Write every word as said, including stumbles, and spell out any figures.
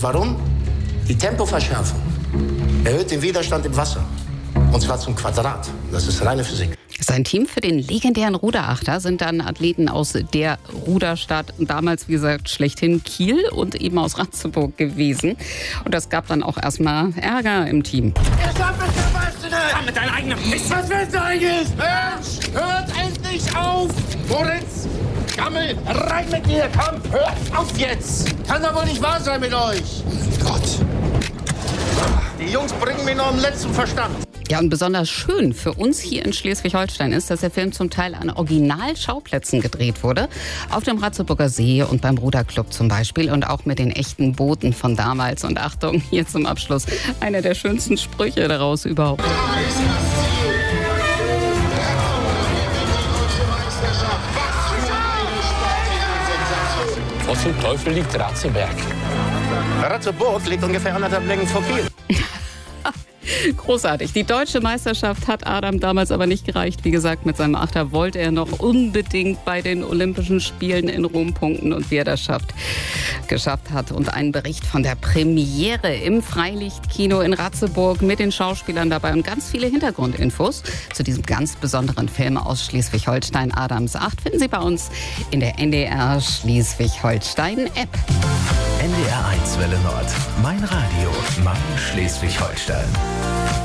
Warum? Die Tempoverschärfung erhöht den Widerstand im Wasser. Und zwar zum Quadrat. Das ist reine Physik. Sein Team für den legendären Ruderachter sind dann Athleten aus der Ruderstadt, damals wie gesagt schlechthin Kiel und eben aus Ratzeburg gewesen. Und das gab dann auch erstmal Ärger im Team. Ihr schafft es, der weißt du nicht! Komm mit deinem eigenen Mist! Was willst du eigentlich? Mensch, hört endlich auf! Moritz, Gammel, rein mit dir! Komm, hört auf jetzt! Kann doch wohl nicht wahr sein mit euch! Gott! Die Jungs bringen mich noch am letzten Verstand. Ja, und besonders schön für uns hier in Schleswig-Holstein ist, dass der Film zum Teil an Originalschauplätzen gedreht wurde. Auf dem Ratzeburger See und beim Ruderclub zum Beispiel und auch mit den echten Booten von damals. Und Achtung, hier zum Abschluss einer der schönsten Sprüche daraus überhaupt. Wo zum Teufel liegt Ratzeberg? Ratzeburg liegt ungefähr anderthalb Längen vor Kiel. Großartig. Die deutsche Meisterschaft hat Adam damals aber nicht gereicht. Wie gesagt, mit seinem Achter wollte er noch unbedingt bei den Olympischen Spielen in Rom punkten. Und wie er das schafft, geschafft hat. Und einen Bericht von der Premiere im Freilichtkino in Ratzeburg mit den Schauspielern dabei und ganz viele Hintergrundinfos zu diesem ganz besonderen Film aus Schleswig-Holstein, Adams Acht, finden Sie bei uns in der N D R Schleswig-Holstein-App. N D R eins Welle Nord. Mein Radio. Mein Schleswig-Holstein.